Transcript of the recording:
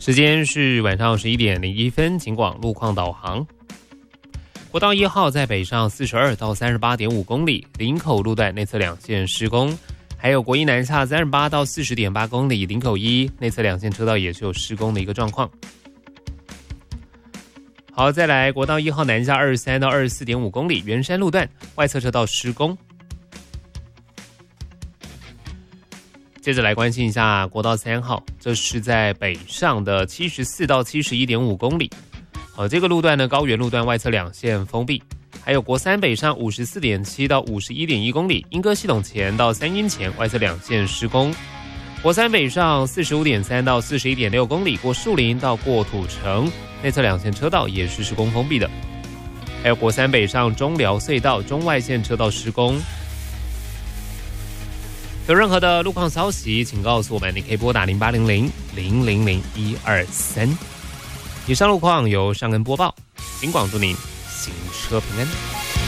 时间是晚上11点01分，警广路况导航。国道1号在北上42到38.5公里，林口路段内侧两线施工，还有国一南下38到40.8公里，林口一内侧两线车道也是有施工的一个状况。好，再来国道1号南下23到24.5公里，圆山路段外侧车道施工。接着来关心一下国道3号，这是在北上的74到71.5公里。这个路段呢，高原路段外侧两线封闭，还有国三北上54.7到51.1公里，莺歌系统前到三阴前外侧两线施工。国三北上45.3到41.6公里，过树林到过土城内侧两线车道也是施工封闭的。还有国三北上中寮隧道中外线车道施工。有任何的路况消息，请告诉我们，你可以拨打0800-000-123。以上路况由尚恩播报，警广祝您行车平安。